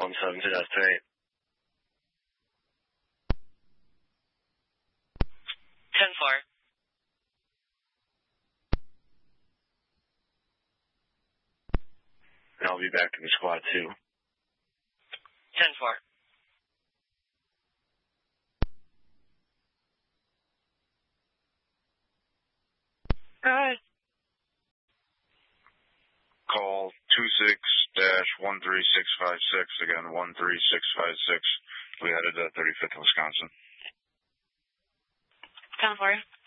17 to destinate. 10-4. And I'll be back in the squad 2. 10-4. Alright. Call 26-13656, again, 13656. We headed to 35th, Wisconsin. 10-4.